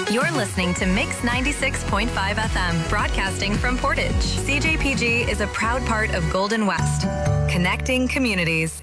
You're listening to Mix 96.5 FM, broadcasting from Portage. CJPG is a proud part of Golden West, connecting communities.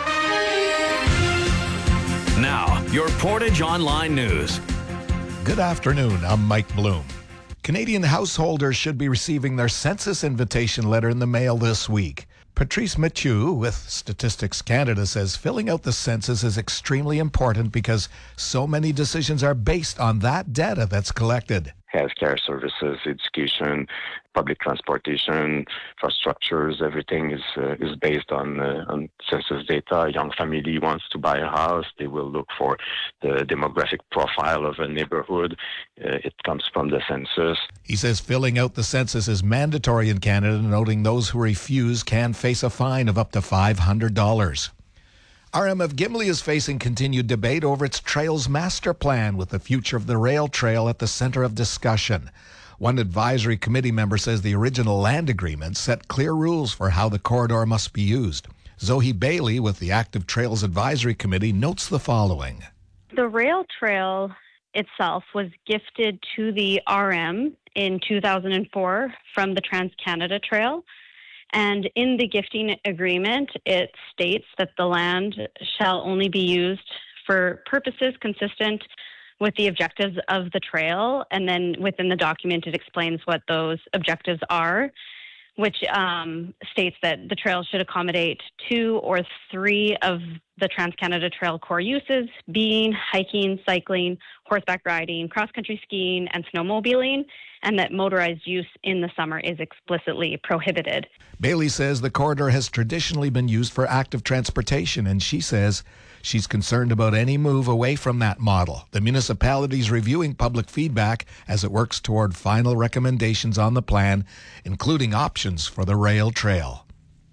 Now, your Portage Online News. Good afternoon, I'm Mike Bloom. Canadian householders should be receiving their census invitation letter in the mail this week. Patrice Mathieu with Statistics Canada says filling out the census is extremely important because so many decisions are based on that data that's collected. Healthcare services, education, public transportation, infrastructures, everything is based on census data. A young family wants to buy a house, they will look for the demographic profile of a neighborhood. It comes from the census. He says filling out the census is mandatory in Canada, noting those who refuse can face a fine of up to $500. RMF Gimli is facing continued debate over its Trails Master Plan, with the future of the rail trail at the center of discussion. One advisory committee member says the original land agreement set clear rules for how the corridor must be used. Zoe Bailey with the Active Trails Advisory Committee notes the following. The rail trail itself was gifted to the RM in 2004 from the Trans-Canada Trail. And in the gifting agreement, it states that the land shall only be used for purposes consistent with the objectives of the trail. And then within the document, it explains what those objectives are, which states that the trail should accommodate 2 or 3 of the Trans-Canada Trail core uses, being hiking, cycling, horseback riding, cross-country skiing, and snowmobiling, and that motorized use in the summer is explicitly prohibited. Bailey says the corridor has traditionally been used for active transportation, and she says she's concerned about any move away from that model. The municipality's reviewing public feedback as it works toward final recommendations on the plan, including options for the rail trail.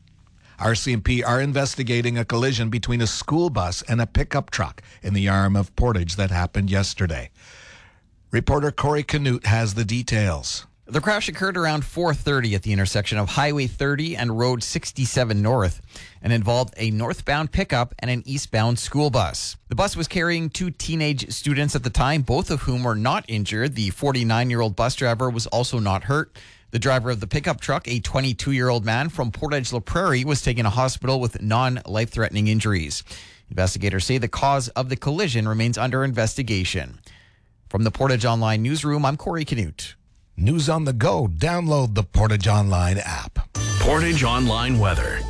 RCMP are investigating a collision between a school bus and a pickup truck in the arm of Portage that happened yesterday. Reporter Corey Canute has the details. The crash occurred around 4:30 at the intersection of Highway 30 and Road 67 North and involved a northbound pickup and an eastbound school bus. The bus was carrying 2 teenage students at the time, both of whom were not injured. The 49-year-old bus driver was also not hurt. The driver of the pickup truck, a 22-year-old man from Portage-La Prairie, was taken to hospital with non-life-threatening injuries. Investigators say the cause of the collision remains under investigation. From the Portage Online newsroom, I'm Corey Canute. News on the go. Download the Portage Online app. Portage Online weather.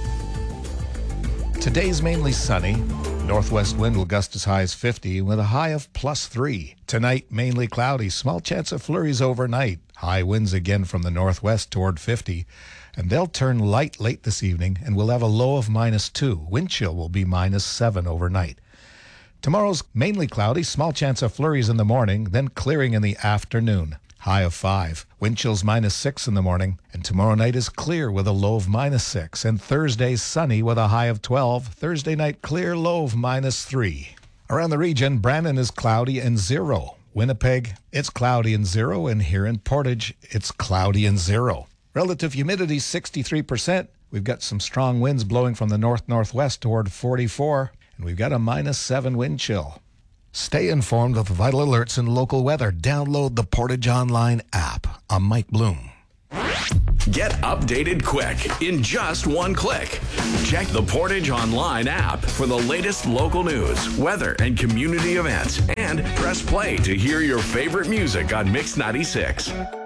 Today's mainly sunny. Northwest wind will gust as high as 50 with a high of +3. Tonight, mainly cloudy. Small chance of flurries overnight. High winds again from the northwest toward 50. And they'll turn light late this evening and we'll have a low of -2. Wind chill will be -7 overnight. Tomorrow's mainly cloudy. Small chance of flurries in the morning, then clearing in the afternoon. High of 5. Wind chills -6 in the morning. And tomorrow night is clear with a low of -6. And Thursday's sunny with a high of 12. Thursday night clear, low of -3. Around the region, Brandon is cloudy and 0. Winnipeg, it's cloudy and 0. And here in Portage, it's cloudy and 0. Relative humidity, 63%. We've got some strong winds blowing from the north-northwest toward 44. And we've got a -7 wind chill. Stay informed with vital alerts and local weather. Download the Portage Online app. I'm Mike Bloom. Get updated quick in just one click. Check the Portage Online app for the latest local news, weather, and community events. And press play to hear your favorite music on Mix 96.